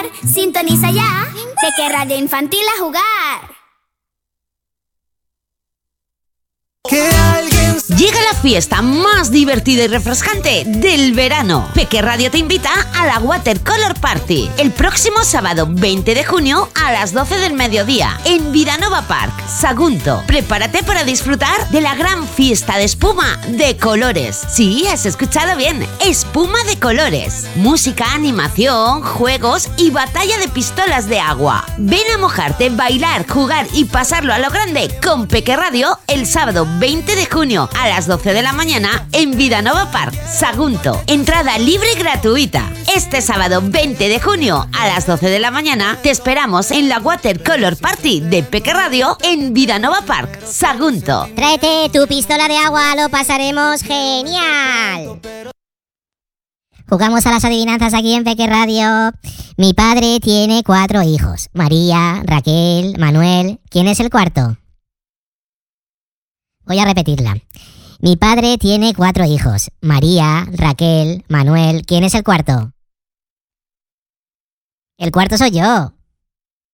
Sintoniza ya, Peque Radio Infantil a jugar. Llega la fiesta más divertida y refrescante del verano. Peque Radio te invita a la Watercolor Party el próximo sábado 20 de junio a las 12 del mediodía en Vidanova Park, Sagunto. Prepárate para disfrutar de la gran fiesta de espuma de colores. Sí, has escuchado bien, espuma de colores. Música, animación, juegos y batalla de pistolas de agua. Ven a mojarte, bailar, jugar y pasarlo a lo grande con Peque Radio el sábado 20 de junio a las 12 de la mañana en Vidanova Park, Sagunto. Entrada libre y gratuita. Este sábado 20 de junio a las 12 de la mañana te esperamos en la Watercolor Party de Peque Radio en Vidanova Park, Sagunto. Tráete tu pistola de agua, lo pasaremos genial. Jugamos a las adivinanzas aquí en Peque Radio. Mi padre tiene 4 hijos. María, Raquel, Manuel. ¿Quién es el cuarto? Voy a repetirla. Mi padre tiene 4 hijos. María, Raquel, Manuel. ¿Quién es el cuarto? El cuarto soy yo.